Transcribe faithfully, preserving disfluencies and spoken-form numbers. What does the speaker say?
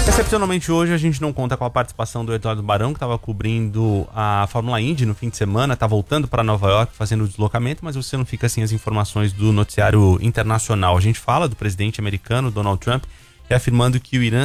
Excepcionalmente hoje a gente não conta com a participação do Eduardo Barão, que estava cobrindo a Fórmula Indy no fim de semana, está voltando para Nova York fazendo o deslocamento, mas você não fica sem as informações do noticiário internacional. A gente fala do presidente americano Donald Trump, reafirmando que o Irã